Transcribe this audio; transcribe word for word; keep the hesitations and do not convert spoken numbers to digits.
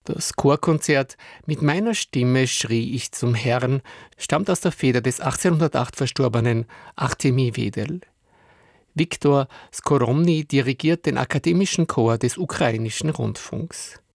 Das Chorkonzert »Mit meiner Stimme schrie ich zum Herrn« stammt aus der Feder des achtzehnhundertacht verstorbenen Artemi Wedel. Viktor Skoromny dirigiert den akademischen Chor des ukrainischen Rundfunks.